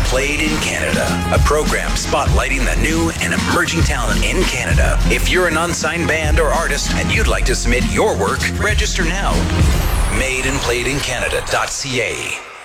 Played in Canada, a program spotlighting the new and emerging talent in Canada. If you're an unsigned band or artist and you'd like to submit your work, register now. Madeincanadancanada.ca